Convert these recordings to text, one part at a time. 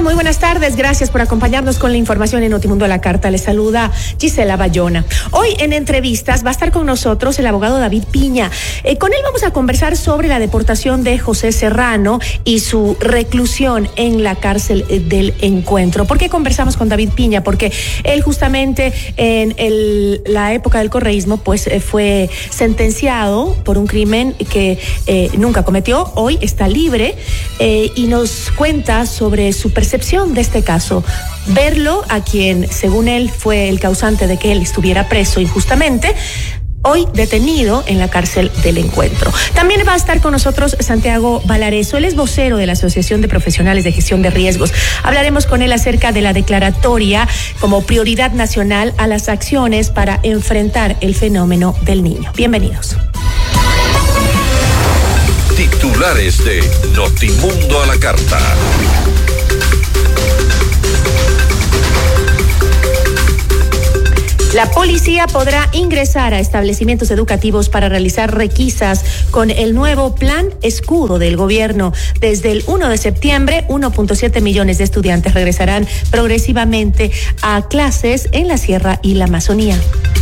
Muy buenas tardes. Gracias por acompañarnos con la información en Notimundo a la Carta. Les saluda Gisela Bayona. Hoy en entrevistas va a estar con nosotros el abogado David Piña. Con él vamos a conversar sobre la deportación de José Serrano y su reclusión en la cárcel del Encuentro. ¿Por qué conversamos con David Piña? Porque él justamente en la época del correísmo pues fue sentenciado por un crimen que nunca cometió. Hoy está libre y nos cuenta sobre su percepción de este caso. Verlo a quien, según él, fue el causante de que él estuviera preso injustamente, hoy detenido en la cárcel del Encuentro. También va a estar con nosotros Santiago Valareso. Él es vocero de la Asociación de Profesionales de Gestión de Riesgos. Hablaremos con él acerca de la declaratoria como prioridad nacional a las acciones para enfrentar el fenómeno del niño. Bienvenidos. Titulares de Notimundo a la Carta. La policía podrá ingresar a establecimientos educativos para realizar requisas con el nuevo Plan Escudo del gobierno. Desde el 1 de septiembre, 1.7 millones de estudiantes regresarán progresivamente a clases en la Sierra y la Amazonía.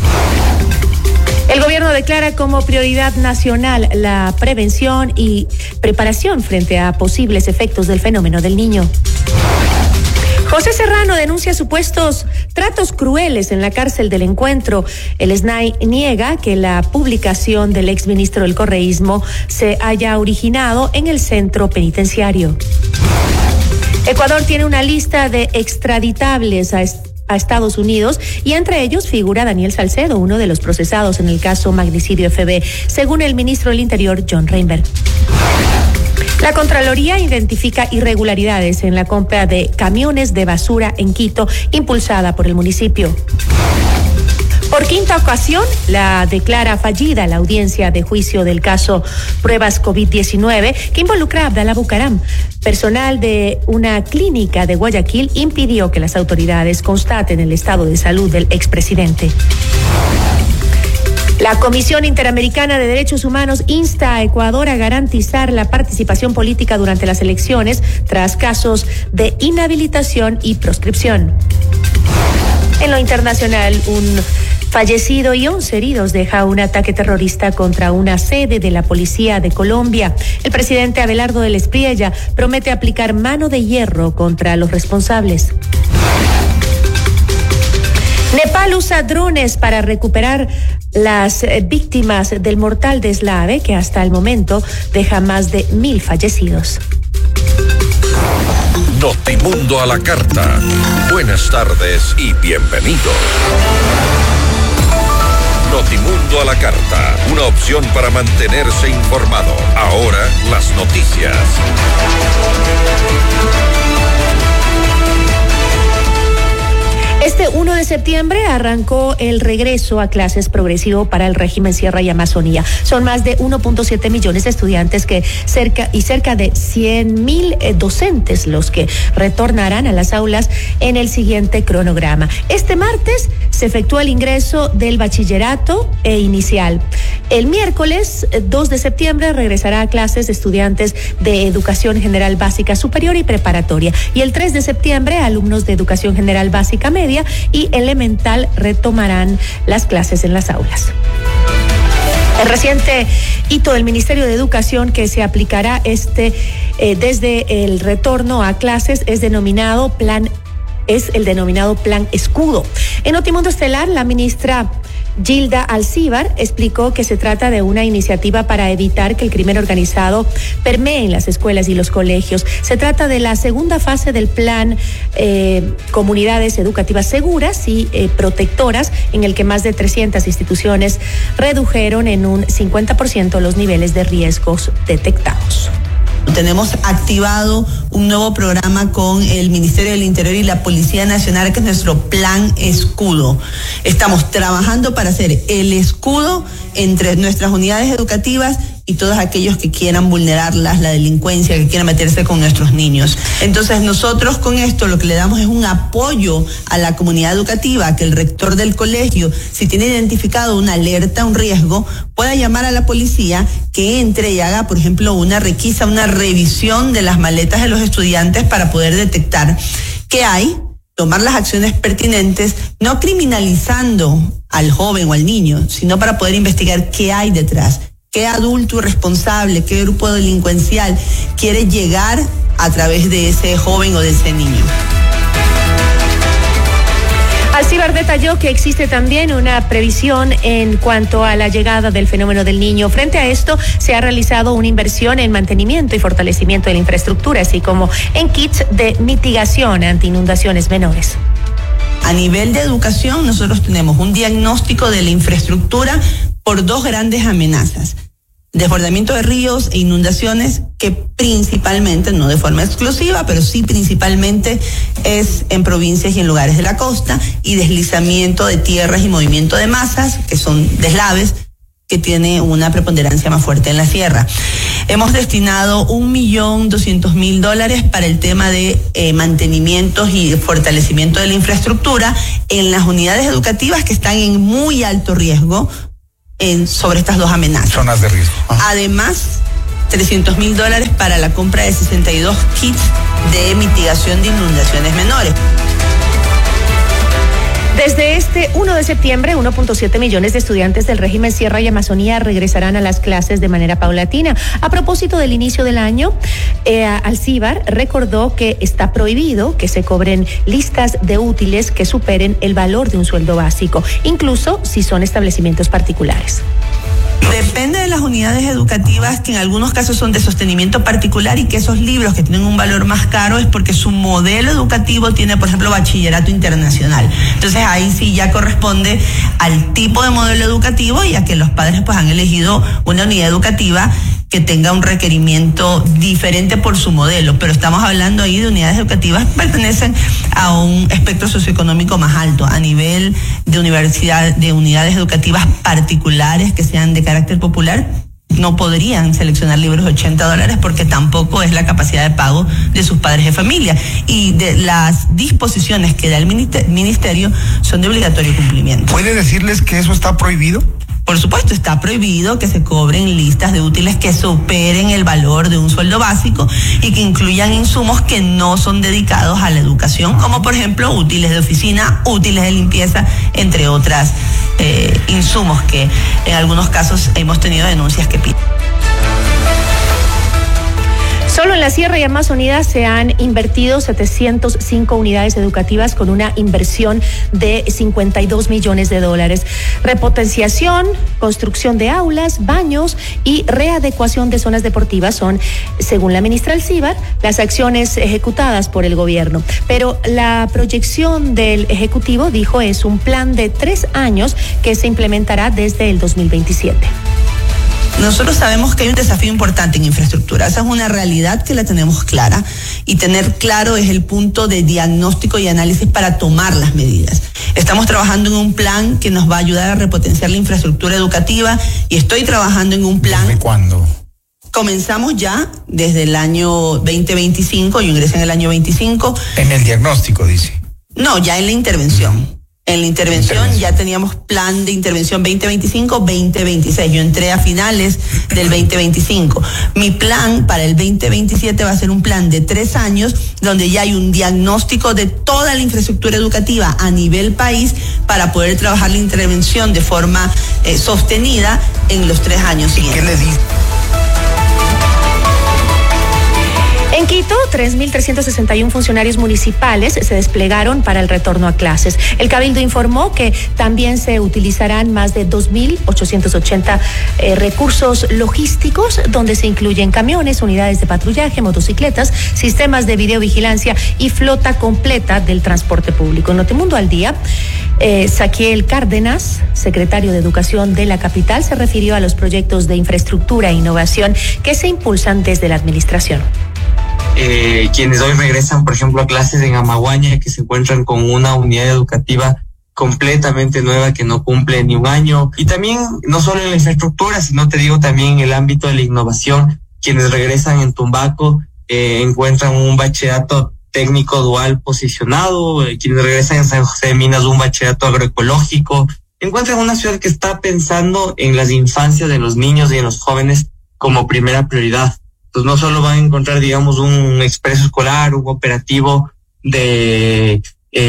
El gobierno declara como prioridad nacional la prevención y preparación frente a posibles efectos del fenómeno del niño. José Serrano denuncia supuestos tratos crueles en la cárcel del Encuentro. El SNAI niega que la publicación del exministro del correísmo se haya originado en el centro penitenciario. Ecuador tiene una lista de extraditables a Estados Unidos y entre ellos figura Daniel Salcedo, uno de los procesados en el caso Magnicidio FB, según el ministro del Interior, John Reinberg. La Contraloría identifica irregularidades en la compra de camiones de basura en Quito, impulsada por el municipio. Por quinta ocasión, la declara fallida la audiencia de juicio del caso Pruebas COVID-19 que involucra a Abdalá Bucaram. Personal de una clínica de Guayaquil impidió que las autoridades constaten el estado de salud del expresidente. La Comisión Interamericana de Derechos Humanos insta a Ecuador a garantizar la participación política durante las elecciones tras casos de inhabilitación y proscripción. En lo internacional, un fallecido y 11 heridos deja un ataque terrorista contra una sede de la policía de Colombia. El presidente Abelardo del Espriella promete aplicar mano de hierro contra los responsables. Nepal usa drones para recuperar las víctimas del mortal deslave que hasta el momento deja más de 1,000 fallecidos. Notimundo a la Carta. Buenas tardes y bienvenidos. Notimundo a la Carta, una opción para mantenerse informado. Ahora las noticias. Este 1 de septiembre arrancó el regreso a clases progresivo para el régimen Sierra y Amazonía. Son más de 1.7 millones de estudiantes y cerca de 100,000 docentes los que retornarán a las aulas en el siguiente cronograma. Este martes se efectúa el ingreso del bachillerato inicial. El miércoles 2 de septiembre regresará a clases estudiantes de educación general básica superior y preparatoria. Y el 3 de septiembre alumnos de educación general básica media y elemental retomarán las clases en las aulas. El reciente hito del Ministerio de Educación que se aplicará desde el retorno a clases es el denominado Plan Escudo. En Notimundo Estelar, la ministra Gilda Alcíbar explicó que se trata de una iniciativa para evitar que el crimen organizado permee en las escuelas y los colegios. Se trata de la segunda fase del plan Comunidades Educativas Seguras y Protectoras, en el que más de 300 instituciones redujeron en un 50% los niveles de riesgos detectados. Tenemos activado un nuevo programa con el Ministerio del Interior y la Policía Nacional, que es nuestro Plan Escudo. Estamos trabajando para hacer el escudo entre nuestras unidades educativas y todos aquellos que quieran vulnerarlas, la delincuencia, que quieran meterse con nuestros niños. Entonces nosotros con esto lo que le damos es un apoyo a la comunidad educativa, que el rector del colegio, si tiene identificado una alerta, un riesgo, pueda llamar a la policía que entre y haga, por ejemplo, una requisa, una revisión de las maletas de los estudiantes para poder detectar qué hay, tomar las acciones pertinentes, no criminalizando al joven o al niño, sino para poder investigar qué hay detrás, qué adulto irresponsable, qué grupo delincuencial quiere llegar a través de ese joven o de ese niño. Alcibar detalló que existe también una previsión en cuanto a la llegada del fenómeno del niño. Frente a esto, se ha realizado una inversión en mantenimiento y fortalecimiento de la infraestructura, así como en kits de mitigación ante inundaciones menores. A nivel de educación, nosotros tenemos un diagnóstico de la infraestructura por dos grandes amenazas: desbordamiento de ríos e inundaciones, que principalmente, no de forma exclusiva, pero sí principalmente es en provincias y en lugares de la costa, y deslizamiento de tierras y movimiento de masas, que son deslaves, que tiene una preponderancia más fuerte en la sierra. Hemos destinado $1.200.000 para el tema de mantenimientos y fortalecimiento de la infraestructura en las unidades educativas que están en muy alto riesgo sobre estas dos amenazas. Zonas de riesgo. Además, $300.000 para la compra de 62 kits de mitigación de inundaciones menores. Desde este 1 de septiembre, 1.7 millones de estudiantes del régimen Sierra y Amazonía regresarán a las clases de manera paulatina. A propósito del inicio del año, Alcibar recordó que está prohibido que se cobren listas de útiles que superen el valor de un sueldo básico, incluso si son establecimientos particulares. Depende de las unidades educativas, que en algunos casos son de sostenimiento particular, y que esos libros que tienen un valor más caro es porque su modelo educativo tiene, por ejemplo, bachillerato internacional. Entonces ahí sí ya corresponde al tipo de modelo educativo y a que los padres pues han elegido una unidad educativa que tenga un requerimiento diferente por su modelo, pero estamos hablando ahí de unidades educativas que pertenecen a un espectro socioeconómico más alto. A nivel de unidades educativas particulares que sean de carácter popular, no podrían seleccionar libros de $80 porque tampoco es la capacidad de pago de sus padres de familia, y de las disposiciones que da el ministerio son de obligatorio cumplimiento. ¿Puede decirles que eso está prohibido? Por supuesto, está prohibido que se cobren listas de útiles que superen el valor de un sueldo básico y que incluyan insumos que no son dedicados a la educación, como por ejemplo útiles de oficina, útiles de limpieza, entre otras insumos que en algunos casos hemos tenido denuncias que piden. Solo en la Sierra y Amazonía se han invertido 705 unidades educativas con una inversión de $52 millones. Repotenciación, construcción de aulas, baños y readecuación de zonas deportivas son, según la ministra Alcibar, las acciones ejecutadas por el gobierno. Pero la proyección del Ejecutivo, dijo, es un plan de 3 años que se implementará desde el 2027. Nosotros sabemos que hay un desafío importante en infraestructura. Esa es una realidad que la tenemos clara, y tener claro es el punto de diagnóstico y análisis para tomar las medidas. Estamos trabajando en un plan que nos va a ayudar a repotenciar la infraestructura educativa, y estoy trabajando en un plan. ¿Desde cuándo? Comenzamos ya desde el año 2025, yo ingresé en el año 25. En el diagnóstico, dice. No, ya en la intervención. En la intervención ya teníamos plan de intervención 2025-2026. Yo entré a finales del 2025. Mi plan para el 2027 va a ser un plan de 3 años, donde ya hay un diagnóstico de toda la infraestructura educativa a nivel país para poder trabajar la intervención de forma sostenida en los 3 años siguientes. ¿Qué le dice? En Quito, 3.361 funcionarios municipales se desplegaron para el retorno a clases. El Cabildo informó que también se utilizarán más de 2.880 recursos logísticos, donde se incluyen camiones, unidades de patrullaje, motocicletas, sistemas de videovigilancia y flota completa del transporte público. En Notimundo al Día, Saquiel Cárdenas, secretario de Educación de la capital, se refirió a los proyectos de infraestructura e innovación que se impulsan desde la administración. Quienes hoy regresan, por ejemplo, a clases en Amaguaña, que se encuentran con una unidad educativa completamente nueva que no cumple ni un año. Y también, no solo en la infraestructura, sino te digo también en el ámbito de la innovación, quienes regresan en Tumbaco encuentran un bachillerato técnico dual posicionado, quienes regresan en San José de Minas un bachillerato agroecológico, encuentran una ciudad que está pensando en las infancias de los niños y en los jóvenes como primera prioridad. Entonces no solo van a encontrar, digamos, un expreso escolar, un operativo de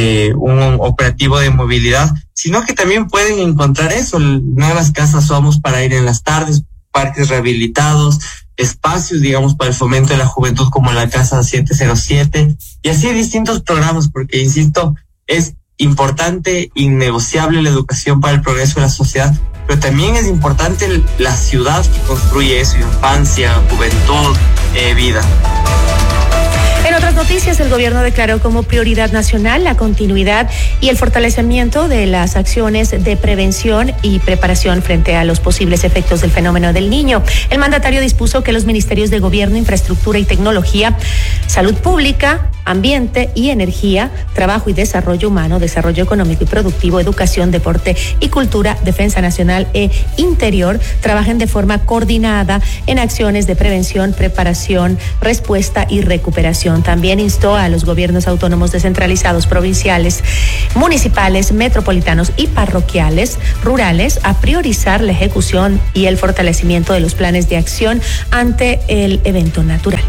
movilidad, sino que también pueden encontrar eso, nuevas casas Somos para ir en las tardes, parques rehabilitados, espacios, digamos, para el fomento de la juventud como la Casa 707, y así distintos programas, porque, insisto, es importante, innegociable la educación para el progreso de la sociedad, pero también es importante la ciudad que construye eso, infancia, juventud, vida. En otras noticias, el gobierno declaró como prioridad nacional la continuidad y el fortalecimiento de las acciones de prevención y preparación frente a los posibles efectos del fenómeno del Niño. El mandatario dispuso que los ministerios de Gobierno, Infraestructura y Tecnología, Salud Pública, Ambiente y Energía, Trabajo y Desarrollo Humano, Desarrollo Económico y Productivo, Educación, Deporte y Cultura, Defensa Nacional e Interior trabajen de forma coordinada en acciones de prevención, preparación, respuesta y recuperación. También instó a los gobiernos autónomos descentralizados, provinciales, municipales, metropolitanos y parroquiales, rurales, a priorizar la ejecución y el fortalecimiento de los planes de acción ante el evento natural.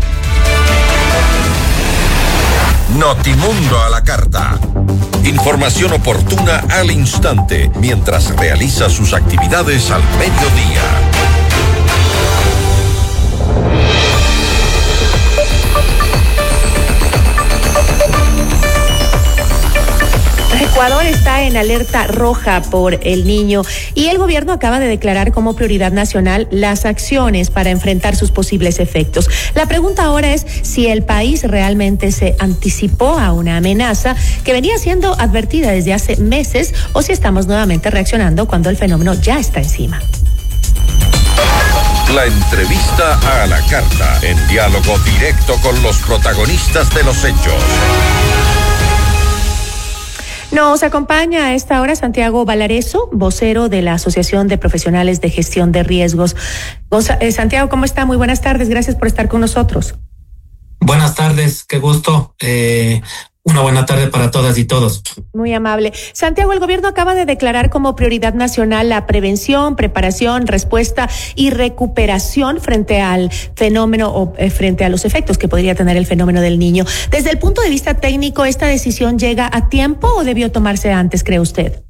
Notimundo a la carta. Información oportuna al instante mientras realiza sus actividades al mediodía. Ecuador está en alerta roja por el Niño y el gobierno acaba de declarar como prioridad nacional las acciones para enfrentar sus posibles efectos. La pregunta ahora es si el país realmente se anticipó a una amenaza que venía siendo advertida desde hace meses o si estamos nuevamente reaccionando cuando el fenómeno ya está encima. La entrevista a la carta, en diálogo directo con los protagonistas de los hechos. Nos acompaña a esta hora Santiago Valareso, vocero de la Asociación de Profesionales de Gestión de Riesgos. Santiago, ¿cómo está? Muy buenas tardes, gracias por estar con nosotros. Buenas tardes, qué gusto. Una buena tarde para todas y todos. Muy amable. Santiago, el gobierno acaba de declarar como prioridad nacional la prevención, preparación, respuesta y recuperación frente al fenómeno o frente a los efectos que podría tener el fenómeno del Niño. Desde el punto de vista técnico, ¿esta decisión llega a tiempo o debió tomarse antes, cree usted?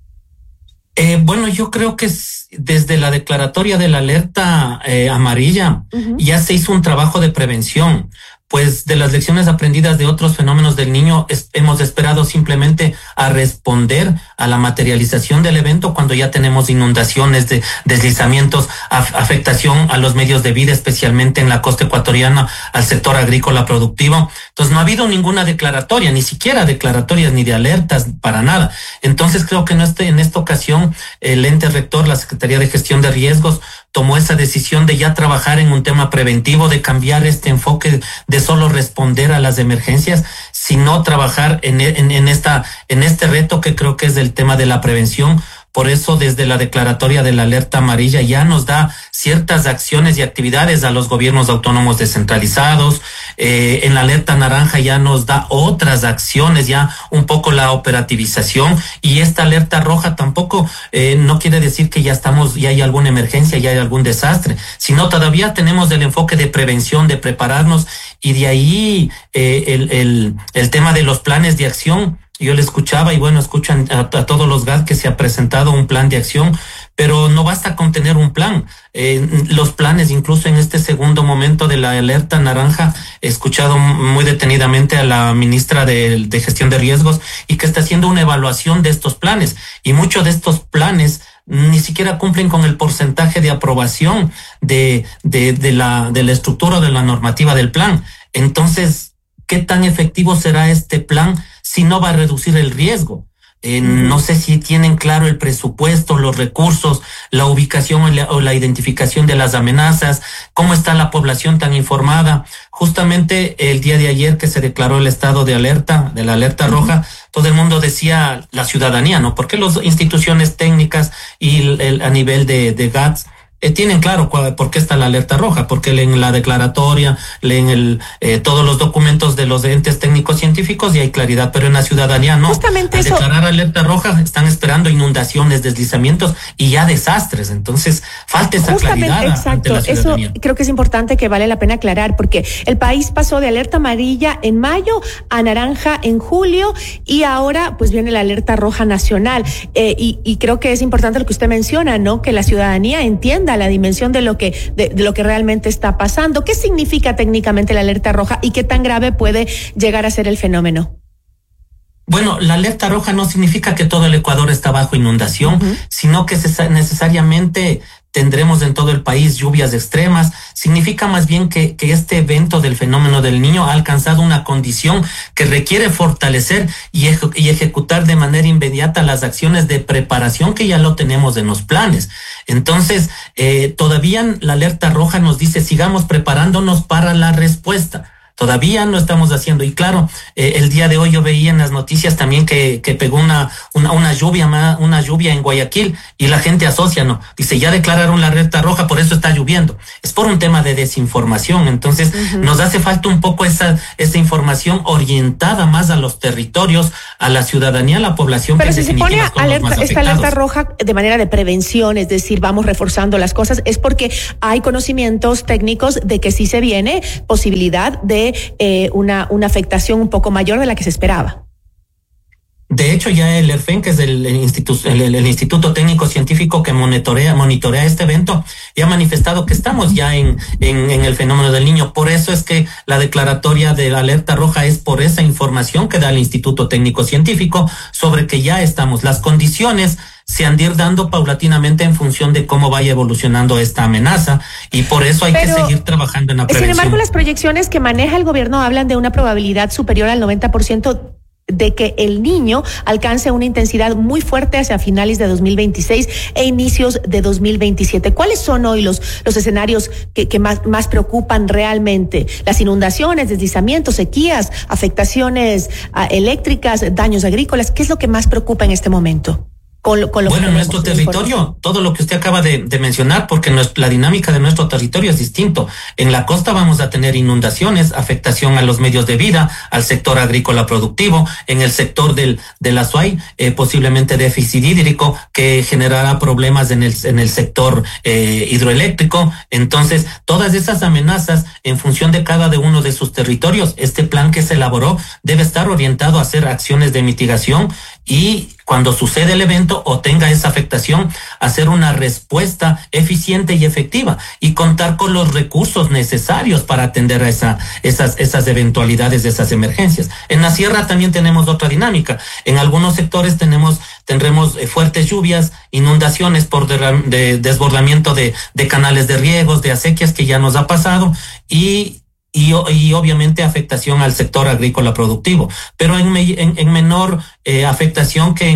Bueno, yo creo que desde la declaratoria de la alerta amarilla ya se hizo un trabajo de prevención. Pues de las lecciones aprendidas de otros fenómenos del Niño hemos esperado simplemente a responder a la materialización del evento cuando ya tenemos inundaciones, deslizamientos, afectación a los medios de vida, especialmente en la costa ecuatoriana, al sector agrícola productivo. Entonces no ha habido ninguna declaratoria, ni siquiera declaratorias ni de alertas, para nada. Entonces creo que en esta ocasión el ente rector, la Secretaría de Gestión de Riesgos, tomó esa decisión de ya trabajar en un tema preventivo, de cambiar este enfoque de solo responder a las emergencias, sino trabajar en este reto que creo que es el tema de la prevención. Por eso, desde la declaratoria de la alerta amarilla ya nos da ciertas acciones y actividades a los gobiernos autónomos descentralizados. En la alerta naranja ya nos da otras acciones, ya un poco la operativización. Y esta alerta roja tampoco no quiere decir que ya hay alguna emergencia, ya hay algún desastre, sino todavía tenemos el enfoque de prevención, de prepararnos, y de ahí el tema de los planes de acción. Yo le escuchaba, y bueno, escuchan a todos los GAD que se ha presentado un plan de acción, pero no basta con tener un plan. Los planes, incluso en este segundo momento de la alerta naranja, he escuchado muy detenidamente a la ministra de Gestión de Riesgos y que está haciendo una evaluación de estos planes. Y muchos de estos planes ni siquiera cumplen con el porcentaje de aprobación de la estructura de la normativa del plan. Entonces, ¿qué tan efectivo será este plan si no va a reducir el riesgo? No sé si tienen claro el presupuesto, los recursos, la ubicación o la identificación de las amenazas, cómo está la población tan informada. Justamente el día de ayer que se declaró el estado de alerta, de la alerta roja, todo el mundo decía la ciudadanía, ¿no? Porque las instituciones técnicas y a nivel de GATS tienen claro por qué está la alerta roja, porque leen la declaratoria, leen todos los documentos de los entes técnicos científicos y hay claridad, pero en la ciudadanía no. Justamente al declarar alerta roja están esperando inundaciones, deslizamientos y ya desastres, entonces falta esa claridad ante la ciudadanía. Eso creo que es importante, que vale la pena aclarar, porque el país pasó de alerta amarilla en mayo a naranja en julio y ahora pues viene la alerta roja nacional, y creo que es importante lo que usted menciona, ¿no? Que la ciudadanía entienda la dimensión de lo que realmente está pasando. ¿Qué significa técnicamente la alerta roja y qué tan grave puede llegar a ser el fenómeno? Bueno, la alerta roja no significa que todo el Ecuador está bajo inundación, sino que necesariamente tendremos en todo el país lluvias extremas. Significa más bien que este evento del fenómeno del Niño ha alcanzado una condición que requiere fortalecer y ejecutar de manera inmediata las acciones de preparación que ya lo tenemos en los planes. Entonces, todavía la alerta roja nos dice sigamos preparándonos para la respuesta. Todavía no estamos haciendo. Y claro, el día de hoy yo veía en las noticias también que pegó una lluvia en Guayaquil y la gente asocia, ¿no? Dice, ya declararon la alerta roja, por eso está lloviendo. Es por un tema de desinformación. Entonces, nos hace falta un poco esa información orientada más a los territorios, a la ciudadanía, a la población. Pero si se pone esta alerta roja de manera de prevención, es decir, vamos reforzando las cosas, es porque hay conocimientos técnicos de que sí se viene posibilidad de una afectación un poco mayor de la que se esperaba. De hecho, ya el ERFEN, que es el Instituto Técnico Científico que monitorea este evento, ya ha manifestado que estamos ya en el fenómeno del Niño. Por eso es que la declaratoria de la alerta roja es por esa información que da el Instituto Técnico Científico sobre que ya estamos. Las condiciones se han de ir dando paulatinamente en función de cómo vaya evolucionando esta amenaza, y por eso hay que seguir trabajando en la prevención. Sin embargo, las proyecciones que maneja el gobierno hablan de una probabilidad superior al 90% de que el Niño alcance una intensidad muy fuerte hacia finales de 2026 e inicios de 2027. ¿Cuáles son hoy los escenarios que más preocupan realmente? Las inundaciones, deslizamientos, sequías, afectaciones eléctricas, daños agrícolas. ¿Qué es lo que más preocupa en este momento? Bueno, en nuestro territorio, todo lo que usted acaba de mencionar, porque la dinámica de nuestro territorio es distinto. En la costa vamos a tener inundaciones, afectación a los medios de vida, al sector agrícola productivo, en el sector del Azuay, posiblemente déficit hídrico que generará problemas en el sector hidroeléctrico. Entonces, todas esas amenazas, en función de cada uno de sus territorios, este plan que se elaboró debe estar orientado a hacer acciones de mitigación y cuando sucede el evento o tenga esa afectación, hacer una respuesta eficiente y efectiva y contar con los recursos necesarios para atender a esas eventualidades, de esas emergencias. En la sierra también tenemos otra dinámica. En algunos sectores tendremos fuertes lluvias, inundaciones por desbordamiento de canales de riegos, de acequias, que ya nos ha pasado, y obviamente afectación al sector agrícola productivo, pero en menor afectación que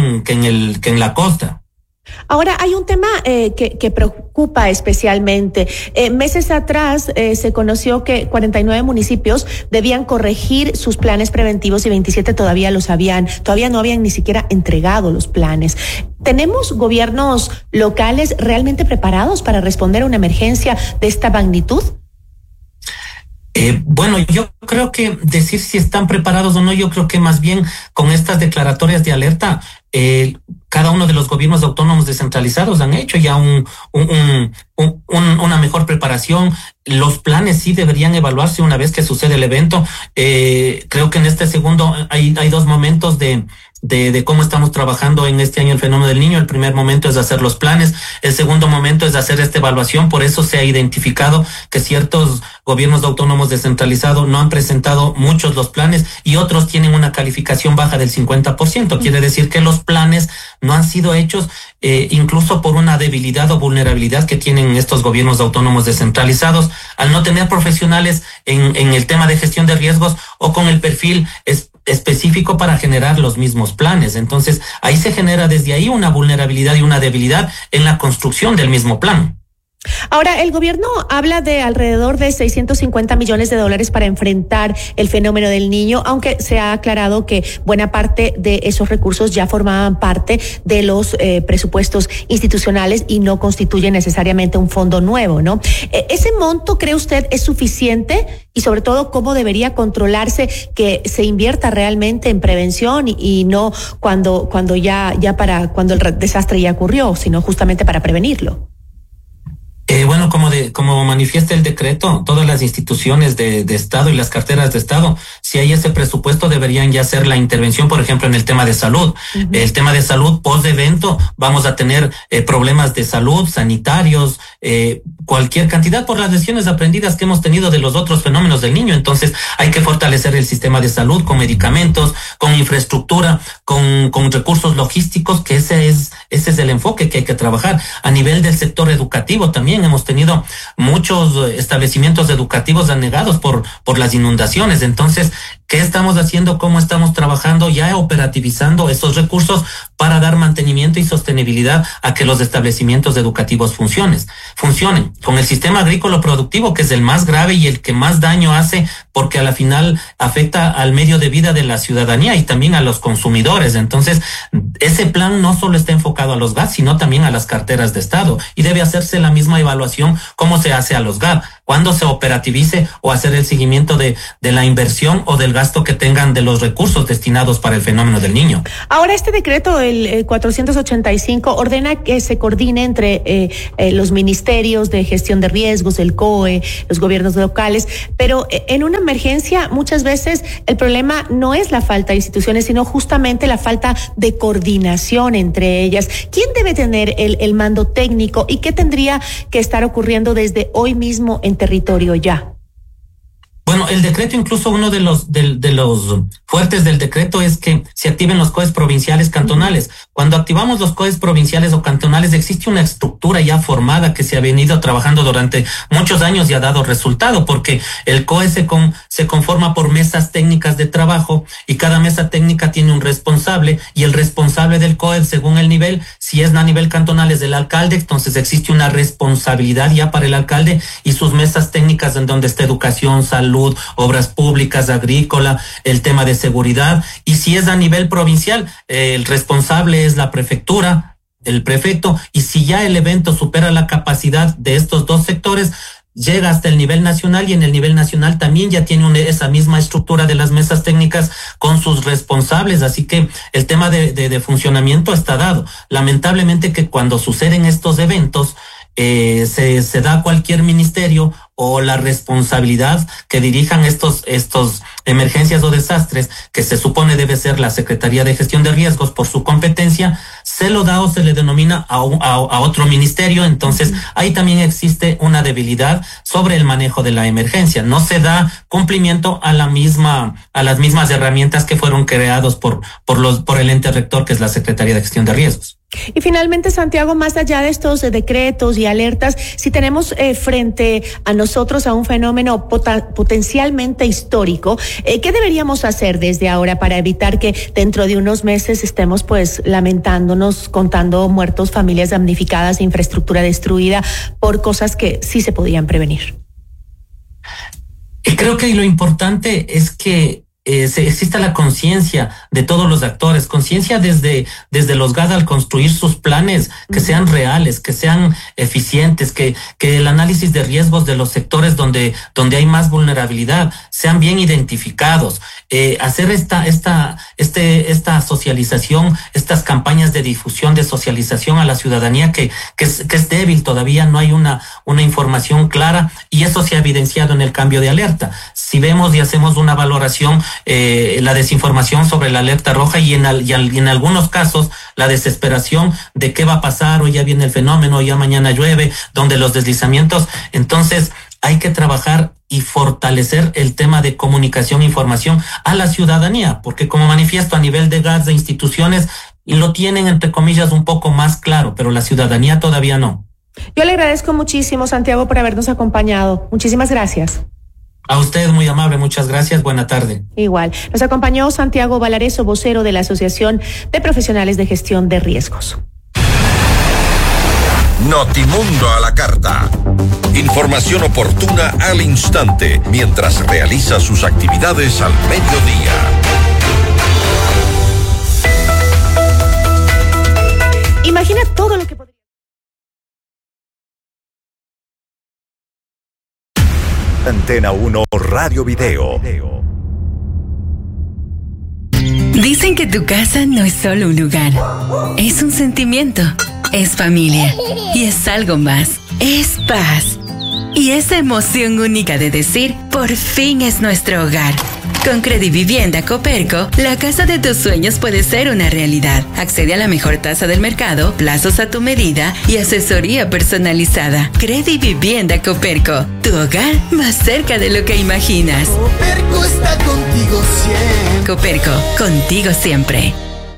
en la costa. Ahora, hay un tema que preocupa especialmente. Meses atrás se conoció que 49 municipios debían corregir sus planes preventivos y 27 todavía no habían ni siquiera entregado los planes. ¿Tenemos gobiernos locales realmente preparados para responder a una emergencia de esta magnitud? Bueno, yo creo que decir si están preparados o no, yo creo que más bien con estas declaratorias de alerta, cada uno de los gobiernos autónomos descentralizados han hecho ya una mejor preparación. Los planes sí deberían evaluarse una vez que sucede el evento. Creo que en este segundo hay dos momentos de cómo estamos trabajando en este año el fenómeno del Niño. El primer momento es hacer los planes, el segundo momento es hacer esta evaluación. Por eso se ha identificado que ciertos gobiernos autónomos descentralizados no han presentado muchos los planes y otros tienen una calificación baja del 50%. Quiere decir que los planes no han sido hechos incluso por una debilidad o vulnerabilidad que tienen estos gobiernos autónomos descentralizados al no tener profesionales en el tema de gestión de riesgos o con el perfil específico para generar los mismos planes. Entonces, ahí se genera desde ahí una vulnerabilidad y una debilidad en la construcción del mismo plan. Ahora, el gobierno habla de alrededor de 650 millones de dólares para enfrentar el fenómeno del Niño, aunque se ha aclarado que buena parte de esos recursos ya formaban parte de los presupuestos institucionales y no constituyen necesariamente un fondo nuevo, ¿no? ¿Ese monto, cree usted, es suficiente? Y sobre todo, ¿cómo debería controlarse que se invierta realmente en prevención y no cuando el desastre ya ocurrió, sino justamente para prevenirlo? Bueno, como manifiesta el decreto, todas las instituciones de Estado y las carteras de Estado, si hay ese presupuesto, deberían ya hacer la intervención, por ejemplo, en el tema de salud. Uh-huh. El tema de salud, post-evento, vamos a tener problemas de salud, sanitarios, cualquier cantidad por las lesiones aprendidas que hemos tenido de los otros fenómenos del Niño. Entonces, hay que fortalecer el sistema de salud con medicamentos, con infraestructura, con recursos logísticos, que ese es el enfoque que hay que trabajar. A nivel del sector educativo también hemos tenido muchos establecimientos educativos anegados por las inundaciones. Entonces, ¿qué estamos haciendo? ¿Cómo estamos trabajando? Ya operativizando esos recursos para dar mantenimiento y sostenibilidad a que los establecimientos educativos funcionen. Con el sistema agrícola productivo, que es el más grave y el que más daño hace, porque a la final afecta al medio de vida de la ciudadanía y también a los consumidores. Entonces, ese plan no solo está enfocado a los GAD, sino también a las carteras de Estado, y debe hacerse la misma evaluación como se hace a los GAD, cuando se operativice, o hacer el seguimiento de la inversión o del gasto que tengan de los recursos destinados para el fenómeno del Niño. Ahora, este decreto, el 485, ordena que se coordine entre los ministerios de gestión de riesgos, el COE, los gobiernos locales, pero en una emergencia muchas veces el problema no es la falta de instituciones, sino justamente la falta de coordinación entre ellas. ¿Quién debe tener el mando técnico y qué tendría que estar ocurriendo desde hoy mismo en territorio ya? Bueno, el decreto, incluso uno de los fuertes del decreto es que se activen los COEs provinciales cantonales. Cuando activamos los COEs provinciales o cantonales, existe una estructura ya formada que se ha venido trabajando durante muchos años y ha dado resultado, porque el COE se conforma por mesas técnicas de trabajo, y cada mesa técnica tiene un responsable, y el responsable del COE, según el nivel, si es a nivel cantonal, es el alcalde. Entonces existe una responsabilidad ya para el alcalde y sus mesas técnicas, en donde está educación, salud, obras públicas, agrícola, el tema de seguridad. Y si es a nivel provincial, el responsable es la prefectura, el prefecto, y si ya el evento supera la capacidad de estos dos sectores, llega hasta el nivel nacional, y en el nivel nacional también ya tiene esa misma estructura de las mesas técnicas con sus responsables. Así que el tema de funcionamiento está dado. Lamentablemente, que cuando suceden estos eventos, se da a cualquier ministerio o la responsabilidad que dirijan estos emergencias o desastres, que se supone debe ser la Secretaría de Gestión de Riesgos por su competencia, se lo da o se le denomina a otro ministerio. Entonces, ahí también existe una debilidad sobre el manejo de la emergencia. No se da cumplimiento a las mismas herramientas que fueron creados por el ente rector, que es la Secretaría de Gestión de Riesgos. Y finalmente, Santiago, más allá de estos decretos y alertas, si tenemos frente a nosotros a un fenómeno potencialmente histórico, ¿qué deberíamos hacer desde ahora para evitar que dentro de unos meses estemos lamentándonos, contando muertos, familias damnificadas, infraestructura destruida por cosas que sí se podían prevenir? Creo que lo importante es que exista la conciencia de todos los actores, conciencia desde los GAD al construir sus planes, que sean reales, que sean eficientes, que el análisis de riesgos de los sectores donde hay más vulnerabilidad sean bien identificados, hacer esta socialización, estas campañas de difusión, de socialización a la ciudadanía que es débil, todavía no hay una información clara, y eso se ha evidenciado en el cambio de alerta. Si vemos y hacemos una valoración, la desinformación sobre la alerta roja y en algunos casos la desesperación de qué va a pasar, o ya viene el fenómeno, ya mañana llueve, donde los deslizamientos. Entonces hay que trabajar y fortalecer el tema de comunicación e información a la ciudadanía, porque como manifiesto a nivel de GAD, de instituciones, lo tienen entre comillas un poco más claro, pero la ciudadanía todavía no. Yo le agradezco muchísimo, Santiago, por habernos acompañado. Muchísimas gracias. A usted, muy amable, muchas gracias, buena tarde. Igual. Nos acompañó Santiago Valareso, vocero de la Asociación de Profesionales de Gestión de Riesgos. Notimundo a la carta. Información oportuna al instante mientras realiza sus actividades al mediodía. Imagina todo lo que podría. Antena 1 Radio Video. Dicen que tu casa no es solo un lugar, es un sentimiento, es familia y es algo más, es paz. Y esa emoción única de decir, por fin es nuestro hogar. Con Credivivienda Coperco, la casa de tus sueños puede ser una realidad. Accede a la mejor tasa del mercado, plazos a tu medida y asesoría personalizada. Credivivienda Coperco, tu hogar más cerca de lo que imaginas. Coperco está contigo siempre. Coperco, contigo siempre.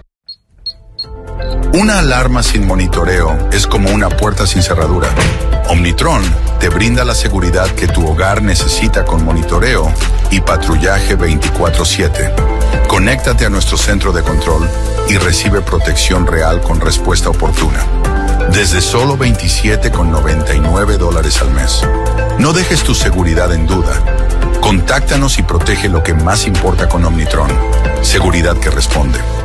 Una alarma sin monitoreo es como una puerta sin cerradura. Omnitron te brinda la seguridad que tu hogar necesita con monitoreo y patrullaje 24/7. Conéctate a nuestro centro de control y recibe protección real con respuesta oportuna. Desde solo $27,99 al mes. No dejes tu seguridad en duda. Contáctanos y protege lo que más importa con Omnitron. Seguridad que responde.